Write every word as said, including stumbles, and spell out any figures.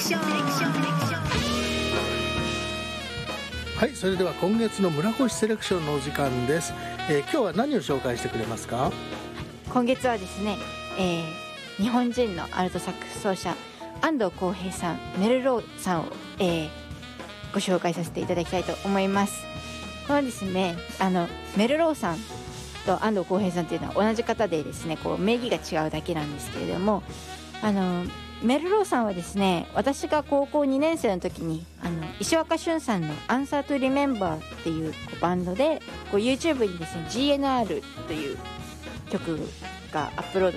ション。 はい、それでは今月の村越セレクションのお時間です、えー、今日は何を紹介してくれますか？ 今月はですね、えー、日本人のアルトサックス奏者安藤浩平さん、メルローさんを、えー、ご紹介させていただきたいと思います。このですね、あのメルローさんと安藤浩平さんというのは同じ方でですね、こう名義が違うだけなんですけれども、あのメルローさんはですね、私が高校にねん生の時にあの石若俊さんの Answer to Remember っていう、こうバンドでこう YouTube にですね ジーエヌアール という曲がアップロード